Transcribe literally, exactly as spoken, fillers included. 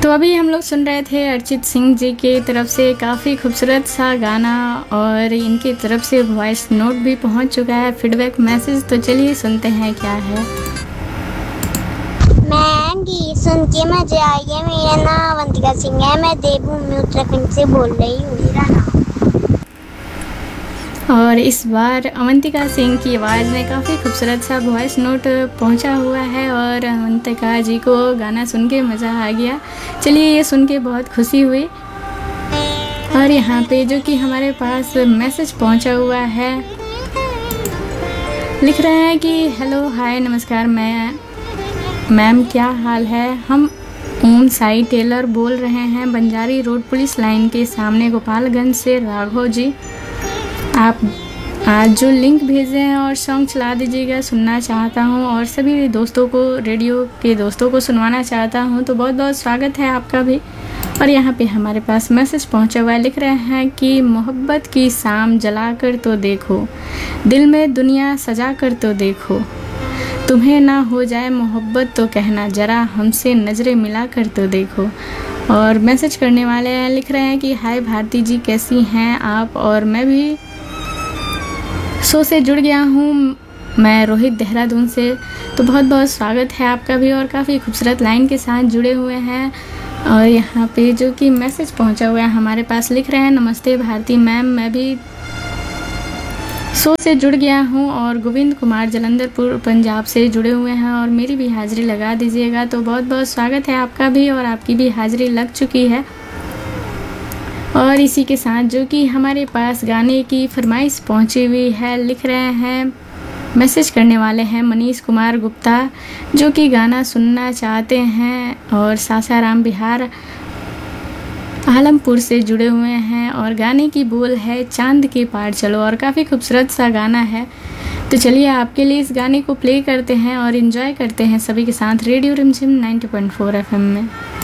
तो अभी हम लोग सुन रहे थे अरिजीत सिंह जी के तरफ से काफ़ी खूबसूरत सा गाना और इनकी तरफ से वॉइस नोट भी पहुंच चुका है, फीडबैक मैसेज। तो चलिए सुनते हैं क्या है। मैं गीत सुन के मजे आई है। मेरा नाम अवंतिका सिंह है। मैं देवभूमि उत्तराखंड से बोल रही हूँ। मेरा नाम और इस बार अवंतिका सिंह की आवाज़ में काफ़ी खूबसूरत सा वॉइस नोट पहुंचा हुआ है और अवंतिका जी को गाना सुन के मज़ा आ गया। चलिए ये सुन के बहुत खुशी हुई। और यहाँ पे जो कि हमारे पास मैसेज पहुंचा हुआ है, लिख रहे हैं कि हेलो हाय नमस्कार, मैं मैम क्या हाल है। हम ओम साई टेलर बोल रहे हैं, बंजारी रोड पुलिस लाइन के सामने गोपालगंज से। राघव जी, आप आज जो लिंक भेजे हैं और सॉन्ग चला दीजिएगा, सुनना चाहता हूँ और सभी दोस्तों को, रेडियो के दोस्तों को सुनवाना चाहता हूँ। तो बहुत बहुत स्वागत है आपका भी। और यहाँ पे हमारे पास मैसेज पहुँचा हुआ है, लिख रहे हैं कि मोहब्बत की शाम जला कर तो देखो, दिल में दुनिया सजा कर तो देखो, तुम्हें ना हो जाए मोहब्बत तो कहना, ज़रा हमसे नज़रें मिला कर तो देखो। और मैसेज करने वाले हैं, लिख रहे हैं कि हाय भारती जी, कैसी हैं आप। और मैं भी शो से जुड़ गया हूँ, मैं रोहित देहरादून से। तो बहुत बहुत स्वागत है आपका भी और काफ़ी खूबसूरत लाइन के साथ जुड़े हुए हैं। और यहाँ पे जो कि मैसेज पहुँचा हुआ है हमारे पास, लिख रहे हैं नमस्ते भारती मैम, मैं भी शो से जुड़ गया हूँ और गोविंद कुमार जलंधरपुर पंजाब से जुड़े हुए हैं और मेरी भी हाज़िरी लगा दीजिएगा। तो बहुत बहुत स्वागत है आपका भी और आपकी भी हाज़िरी लग चुकी है। और इसी के साथ जो कि हमारे पास गाने की फरमाइश पहुंची हुई है, लिख रहे हैं, मैसेज करने वाले हैं मनीष कुमार गुप्ता, जो कि गाना सुनना चाहते हैं और सासाराम बिहार आलमपुर से जुड़े हुए हैं। और गाने की बोल है चांद के पार चलो और काफ़ी खूबसूरत सा गाना है। तो चलिए आपके लिए इस गाने को प्ले करते हैं और इन्जॉय करते हैं सभी के साथ रेडियो रिमझिम ninety point four F M में।